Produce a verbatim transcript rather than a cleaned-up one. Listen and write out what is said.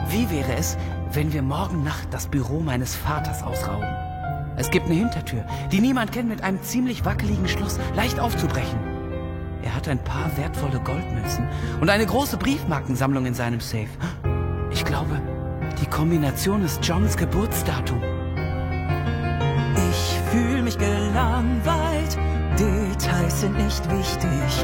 Wie wäre es, wenn wir morgen Nacht das Büro meines Vaters ausrauben? Es gibt eine Hintertür, die niemand kennt, mit einem ziemlich wackeligen Schloss, leicht aufzubrechen. Er hat ein paar wertvolle Goldmünzen und eine große Briefmarkensammlung in seinem Safe. Ich glaube, die Kombination ist Johns Geburtsdatum. Ich fühle mich gelangweilt, Details sind nicht wichtig.